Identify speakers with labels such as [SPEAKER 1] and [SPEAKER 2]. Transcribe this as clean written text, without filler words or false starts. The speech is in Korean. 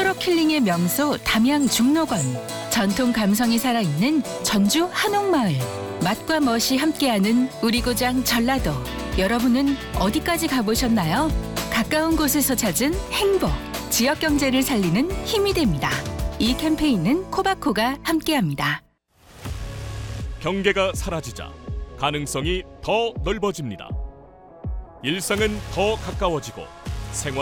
[SPEAKER 1] 서로 킬링의 명소 담양 중록원. 전통 감성이 살아있는 전주 한옥마을. 맛과 멋이 함께하는 우리 고장 전라도. 여러분은 어디까지 가보셨나요? 가까운 곳에서 찾은 행복. 지역 경제를 살리는 힘이 됩니다. 이 캠페인은 코바코가 함께합니다.
[SPEAKER 2] 경계가 사라지자 가능성이 더 넓어집니다. 일상은 더 가까워지고 생활